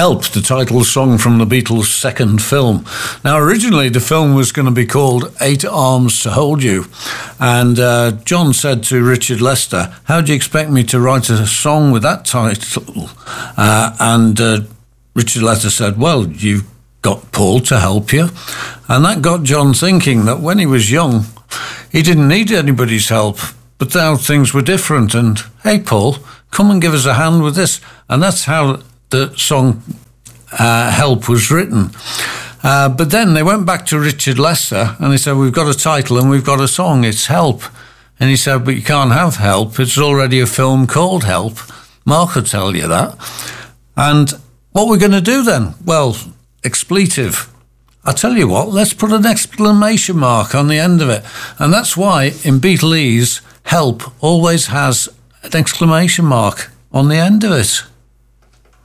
Help, the title song from the Beatles' second film. Now, originally the film was going to be called 8 Arms to Hold You. And John said to Richard Lester, how do you expect me to write a song with that title? And Richard Lester said, well, you've got Paul to help you. And that got John thinking that when he was young, he didn't need anybody's help. But now things were different. And, hey, Paul, come and give us a hand with this. And that's how the song Help was written. But then they went back to Richard Lester and they said, we've got a title and we've got a song, it's Help. And he said, but you can't have Help, it's already a film called Help. Mark will tell you that. And what we're going to do then? Well, expletive. I tell you what, let's put an exclamation mark on the end of it. And that's why in Beatlese, Help always has an exclamation mark on the end of it.